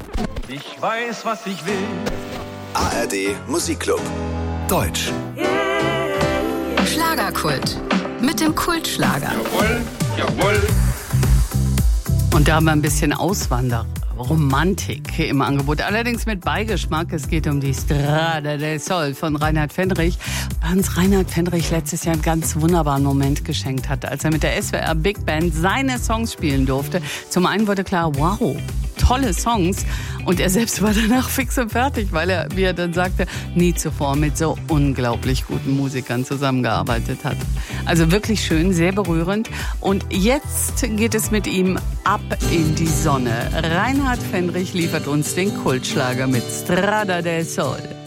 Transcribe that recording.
Ich weiß, was ich will. ARD Musikclub. Deutsch. Schlagerkult. Mit dem Kultschlager. Jawohl, jawohl. Und da haben wir ein bisschen Auswanderromantik im Angebot. Allerdings mit Beigeschmack. Es geht um die Strada del Sol von Reinhard Fendrich. Uns Reinhard Fendrich letztes Jahr einen ganz wunderbaren Moment geschenkt hat, als er mit der SWR Big Band seine Songs spielen durfte. Zum einen wurde klar, wow, tolle Songs. Und er selbst war danach fix und fertig, weil er, wie er dann sagte, nie zuvor mit so unglaublich guten Musikern zusammengearbeitet hat. Also wirklich schön, sehr berührend. Und jetzt geht es mit ihm ab in die Sonne. Reinhard Fendrich liefert uns den Kultschlager mit Strada del Sol.